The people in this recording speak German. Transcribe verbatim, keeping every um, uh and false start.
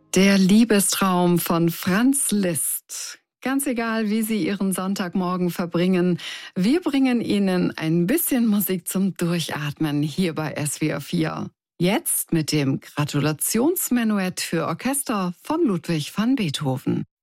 Der Liebestraum von Franz Liszt. Ganz egal, wie Sie Ihren Sonntagmorgen verbringen, wir bringen Ihnen ein bisschen Musik zum Durchatmen hier bei S W R vier. Jetzt mit dem Gratulationsmenuett für Orchester von Ludwig van Beethoven.